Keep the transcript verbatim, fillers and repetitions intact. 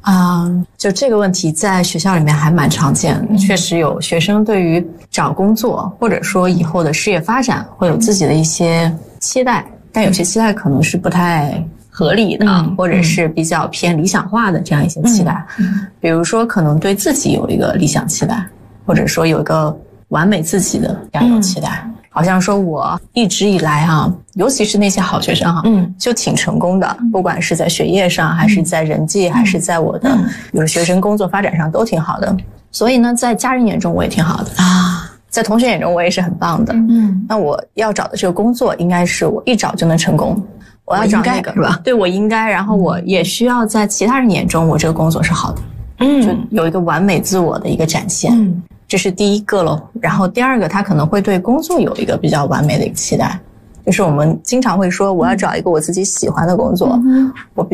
啊、嗯，就这个问题在学校里面还蛮常见的，确实有学生对于找工作或者说以后的事业发展会有自己的一些期待，但有些期待可能是不太合理的、嗯、或者是比较偏理想化的这样一些期待、嗯、比如说可能对自己有一个理想期待，或者说有一个完美自己的这样一种期待、嗯，好像说我一直以来啊，尤其是那些好学生哈、啊，嗯，就挺成功的，不管是在学业上，还是在人际，嗯、还是在我的比如学生工作发展上都挺好的。所以呢，在家人眼中我也挺好的啊，在同学眼中我也是很棒的。嗯，那我要找的这个工作应该是我一找就能成功，我要找那个是吧？对，我应该，然后我也需要在其他人眼中我这个工作是好的，嗯，就有一个完美自我的一个展现。嗯。这是第一个咯，然后第二个他可能会对工作有一个比较完美的一个期待，就是我们经常会说我要找一个我自己喜欢的工作，嗯、我必